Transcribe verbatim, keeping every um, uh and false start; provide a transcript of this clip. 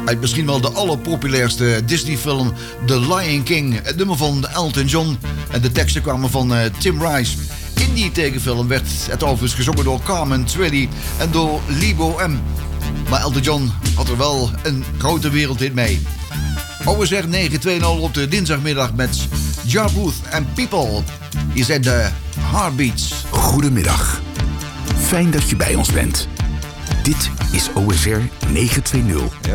Uit misschien wel de allerpopulairste Disney-film The Lion King. Het nummer van Elton John. En de teksten kwamen van uh, Tim Rice. In die tekenfilm werd het overigens gezongen door Carmen Twilly en door Lebo M. Maar Elton John had er wel een grote wereldhit mee. O S R negen twintig op de dinsdagmiddag met Ja Booth en People. Hier zijn de Heartbeats. Goedemiddag. Fijn dat je bij ons bent. Dit is O S R negen twintig.